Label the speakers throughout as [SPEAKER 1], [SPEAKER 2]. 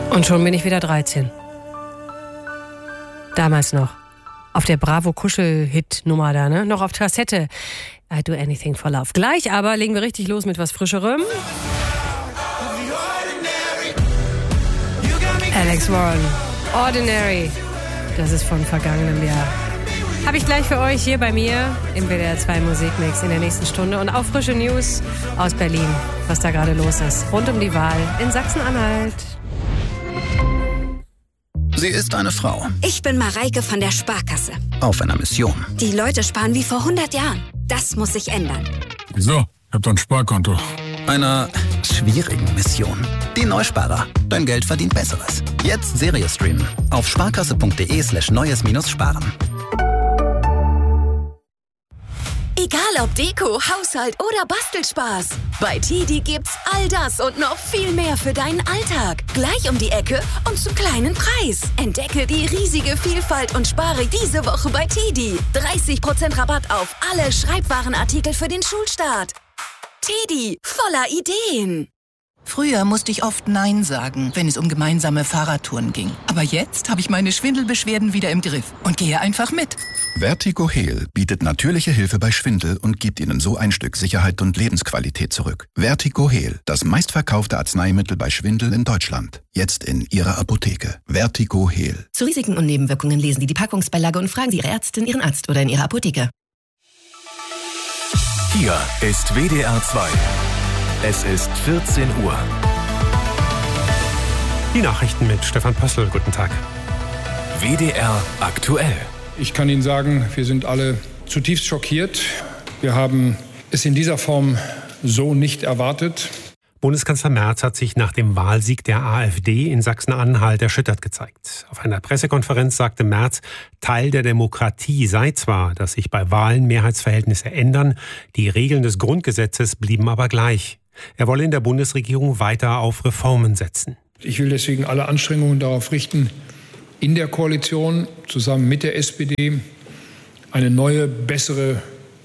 [SPEAKER 1] Und schon bin ich wieder 13. Damals noch. Auf der Bravo-Kuschel-Hit-Nummer da, ne? Noch auf Kassette. I do anything for love. Gleich aber legen wir richtig los mit was Frischerem. Alex Warren. Ordinary. Das ist von vergangenem Jahr. Habe ich gleich für euch hier bei mir im WDR 2 Musikmix in der nächsten Stunde. Und auch frische News aus Berlin, was da gerade los ist. Rund um die Wahl in Sachsen-Anhalt.
[SPEAKER 2] Sie ist eine Frau.
[SPEAKER 3] Ich bin Mareike von der Sparkasse.
[SPEAKER 2] Auf einer Mission.
[SPEAKER 3] Die Leute sparen wie vor 100 Jahren. Das muss sich ändern.
[SPEAKER 4] Wieso? Ich hab doch ein Sparkonto.
[SPEAKER 2] Einer schwierigen Mission. Die Neusparer. Dein Geld verdient Besseres. Jetzt Serie streamen. Auf sparkasse.de/neues-sparen.
[SPEAKER 5] Egal ob Deko, Haushalt oder Bastelspaß. Bei TIDI gibt's all das und noch viel mehr für deinen Alltag. Gleich um die Ecke und zum kleinen Preis. Entdecke die riesige Vielfalt und spare diese Woche bei TIDI. 30% Rabatt auf alle Schreibwarenartikel für den Schulstart. TIDI, voller Ideen.
[SPEAKER 6] Früher musste ich oft Nein sagen, wenn es um gemeinsame Fahrradtouren ging. Aber jetzt habe ich meine Schwindelbeschwerden wieder im Griff und gehe einfach mit.
[SPEAKER 7] Vertigo Heal bietet natürliche Hilfe bei Schwindel und gibt Ihnen so ein Stück Sicherheit und Lebensqualität zurück. Vertigo Heal, das meistverkaufte Arzneimittel bei Schwindel in Deutschland. Jetzt in Ihrer Apotheke. Vertigo Heal.
[SPEAKER 8] Zu Risiken und Nebenwirkungen lesen Sie die Packungsbeilage und fragen Sie Ihre Ärztin, Ihren Arzt oder in Ihrer Apotheke.
[SPEAKER 9] Hier ist WDR 2. Es ist 14 Uhr.
[SPEAKER 10] Die Nachrichten mit Stefan Pössl. Guten Tag.
[SPEAKER 9] WDR aktuell.
[SPEAKER 4] Ich kann Ihnen sagen, wir sind alle zutiefst schockiert. Wir haben es in dieser Form so nicht erwartet.
[SPEAKER 10] Bundeskanzler Merz hat sich nach dem Wahlsieg der AfD in Sachsen-Anhalt erschüttert gezeigt. Auf einer Pressekonferenz sagte Merz, Teil der Demokratie sei zwar, dass sich bei Wahlen Mehrheitsverhältnisse ändern, die Regeln des Grundgesetzes blieben aber gleich. Er wolle in der Bundesregierung weiter auf Reformen setzen.
[SPEAKER 4] Ich will deswegen alle Anstrengungen darauf richten, in der Koalition zusammen mit der SPD eine neue, bessere,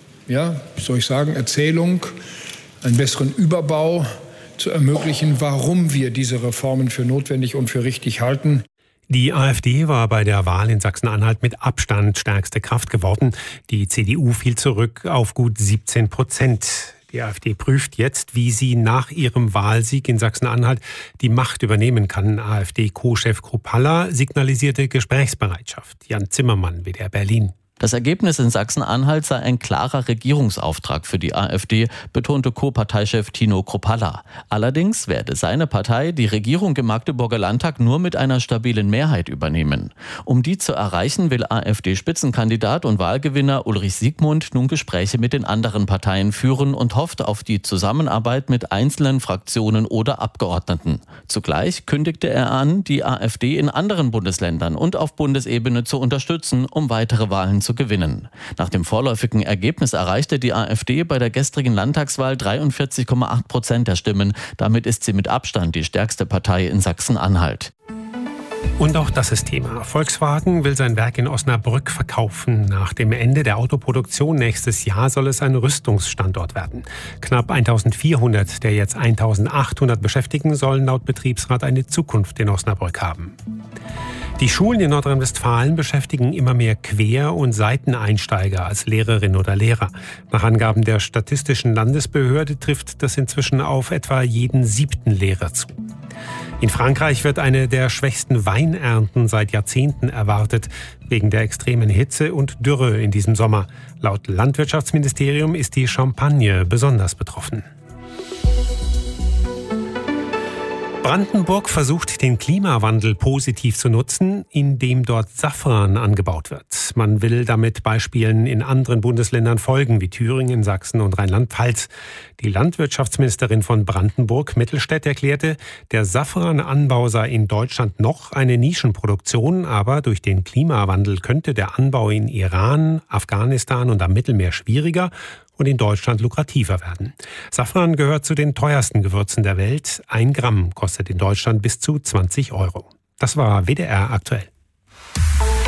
[SPEAKER 4] Erzählung, einen besseren Überbau zu ermöglichen, warum wir diese Reformen für notwendig und für richtig halten.
[SPEAKER 10] Die AfD war bei der Wahl in Sachsen-Anhalt mit Abstand stärkste Kraft geworden. Die CDU fiel zurück auf gut 17%. Die AfD prüft jetzt, wie sie nach ihrem Wahlsieg in Sachsen-Anhalt die Macht übernehmen kann. AfD-Co-Chef Kruppalla signalisierte Gesprächsbereitschaft. Jan Zimmermann, WDR Berlin.
[SPEAKER 11] Das Ergebnis in Sachsen-Anhalt sei ein klarer Regierungsauftrag für die AfD, betonte Co-Parteichef Tino Kruppalla. Allerdings werde seine Partei die Regierung im Magdeburger Landtag nur mit einer stabilen Mehrheit übernehmen. Um die zu erreichen, will AfD-Spitzenkandidat und Wahlgewinner Ulrich Siegmund nun Gespräche mit den anderen Parteien führen und hofft auf die Zusammenarbeit mit einzelnen Fraktionen oder Abgeordneten. Zugleich kündigte er an, die AfD in anderen Bundesländern und auf Bundesebene zu unterstützen, um weitere Wahlen zu gewinnen. Nach dem vorläufigen Ergebnis erreichte die AfD bei der gestrigen Landtagswahl 43,8% der Stimmen. Damit ist sie mit Abstand die stärkste Partei in Sachsen-Anhalt.
[SPEAKER 10] Und auch das ist Thema. Volkswagen will sein Werk in Osnabrück verkaufen. Nach dem Ende der Autoproduktion nächstes Jahr soll es ein Rüstungsstandort werden. Knapp 1400 der jetzt 1800 Beschäftigten sollen laut Betriebsrat eine Zukunft in Osnabrück haben. Die Schulen in Nordrhein-Westfalen beschäftigen immer mehr Quer- und Seiteneinsteiger als Lehrerin oder Lehrer. Nach Angaben der Statistischen Landesbehörde trifft das inzwischen auf etwa jeden 7. Lehrer zu. In Frankreich wird eine der schwächsten Weinernten seit Jahrzehnten erwartet, wegen der extremen Hitze und Dürre in diesem Sommer. Laut Landwirtschaftsministerium ist die Champagne besonders betroffen. Brandenburg versucht, den Klimawandel positiv zu nutzen, indem dort Safran angebaut wird. Man will damit Beispielen in anderen Bundesländern folgen, wie Thüringen, Sachsen und Rheinland-Pfalz. Die Landwirtschaftsministerin von Brandenburg, Mittelstädt, erklärte, der Safrananbau sei in Deutschland noch eine Nischenproduktion, aber durch den Klimawandel könnte der Anbau in Iran, Afghanistan und am Mittelmeer schwieriger und in Deutschland lukrativer werden. Safran gehört zu den teuersten Gewürzen der Welt. 1 Gramm kostet in Deutschland bis zu 20 €. Das war WDR aktuell.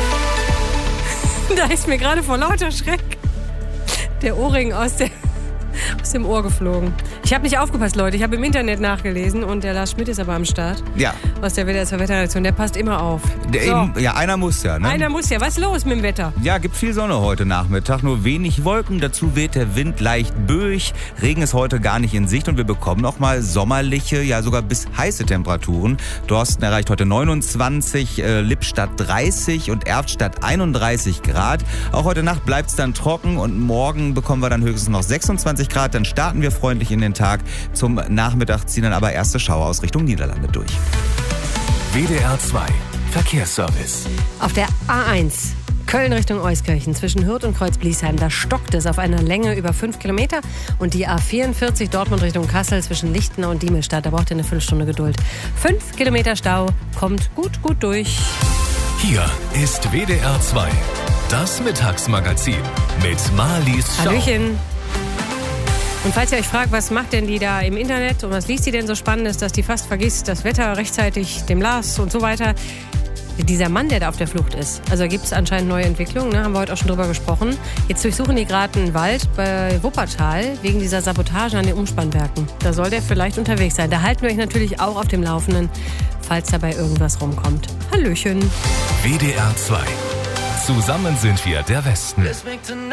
[SPEAKER 1] Da ist mir gerade vor lauter Schreck der Ohrring aus der Aus dem Ohr geflogen. Ich habe nicht aufgepasst, Leute. Ich habe im Internet nachgelesen und der Lars Schmidt ist aber am Start.
[SPEAKER 12] Ja.
[SPEAKER 1] Aus der WDR 2 Wetterredaktion. Der passt immer auf.
[SPEAKER 12] Ja, einer muss ja, ne?
[SPEAKER 1] Einer muss ja. Was ist los mit dem Wetter?
[SPEAKER 12] Ja, gibt viel Sonne heute Nachmittag, nur wenig Wolken. Dazu weht der Wind leicht böig. Regen ist heute gar nicht in Sicht und wir bekommen auch mal sommerliche, ja sogar bis heiße Temperaturen. Dorsten erreicht heute 29, Lippstadt 30 und Erftstadt 31 Grad. Auch heute Nacht bleibt es dann trocken und morgen bekommen wir dann höchstens noch 26 Grad. Dann starten wir freundlich in den Tag. Zum Nachmittag ziehen dann aber erste Schauer aus Richtung Niederlande durch.
[SPEAKER 9] WDR 2 Verkehrsservice.
[SPEAKER 1] Auf der A1 Köln Richtung Euskirchen zwischen Hürth und Kreuz-Bliesheim, da stockt es auf einer Länge über 5 Kilometer. Und die A44 Dortmund Richtung Kassel zwischen Lichtenau und Diemelstadt, da braucht ihr eine Viertelstunde Geduld. 5 Kilometer Stau, kommt gut durch.
[SPEAKER 9] Hier ist WDR 2, das Mittagsmagazin mit Marlies Schau.
[SPEAKER 1] Hallöchen. Und falls ihr euch fragt, was macht denn die da im Internet und was liest die denn so Spannendes, dass die fast vergisst, das Wetter rechtzeitig dem Lars und so weiter. Dieser Mann, der da auf der Flucht ist, also gibt es anscheinend neue Entwicklungen, ne? Haben wir heute auch schon drüber gesprochen. Jetzt durchsuchen die gerade einen Wald bei Wuppertal wegen dieser Sabotage an den Umspannwerken. Da soll der vielleicht unterwegs sein. Da halten wir euch natürlich auch auf dem Laufenden, falls dabei irgendwas rumkommt. Hallöchen.
[SPEAKER 9] WDR 2. Zusammen sind wir der Westen.